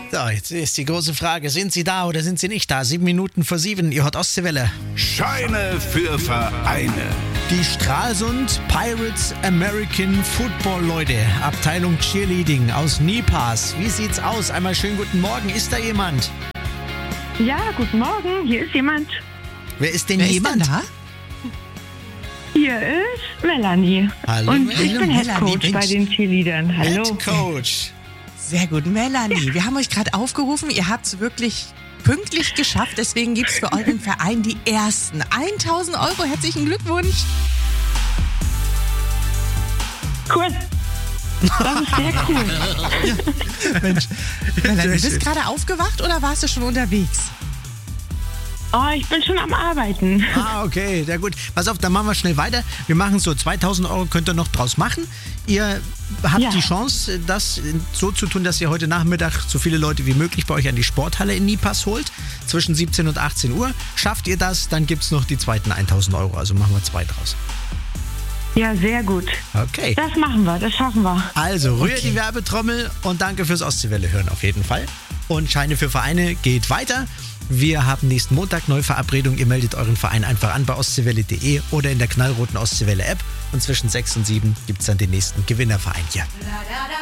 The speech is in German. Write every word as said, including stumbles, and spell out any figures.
So, jetzt ist die große Frage, sind Sie da oder sind Sie nicht da? Sieben Minuten vor sieben, ihr hört Ostseewelle. Scheine für Vereine. Die Stralsund Pirates American Football Leute, Abteilung Cheerleading aus Nipas. Wie sieht's aus? Einmal schönen guten Morgen. Ist da jemand? Ja, guten Morgen. Hier ist jemand. Wer ist denn Wer jemand? ist denn da? Hier ist Melanie. Hallo, Und ich Melanie. bin Head Melanie, Coach bei Mensch. den Cheerleadern. Hallo. Head Coach. Sehr gut, Melanie. Wir haben euch gerade aufgerufen. Ihr habt es wirklich pünktlich geschafft. Deswegen gibt es für euren Verein die ersten tausend Euro. Herzlichen Glückwunsch. Cool. Das ist sehr cool. Mensch, Melanie, Sehr du bist schön. gerade aufgewacht oder warst du schon unterwegs? Oh, ich bin schon am Arbeiten. Ah, okay, sehr gut. Pass auf, dann machen wir schnell weiter. Wir machen so zweitausend Euro, könnt ihr noch draus machen. Ihr habt Ja. die Chance, das so zu tun, dass ihr heute Nachmittag so viele Leute wie möglich bei euch an die Sporthalle in Nipas holt. Zwischen siebzehn und achtzehn Uhr. Schafft ihr das, dann gibt es noch die zweiten tausend Euro. Also machen wir zwei draus. Ja, sehr gut. Okay. Das machen wir, das schaffen wir. Also rührt die Werbetrommel und danke fürs Ostseewelle hören auf jeden Fall. Und Scheine für Vereine geht weiter. Wir haben nächsten Montag neue Verabredung. Ihr meldet euren Verein einfach an bei ostseewelle punkt de oder in der knallroten Ostseewelle App. Und zwischen sechs und sieben gibt es dann den nächsten Gewinnerverein hier.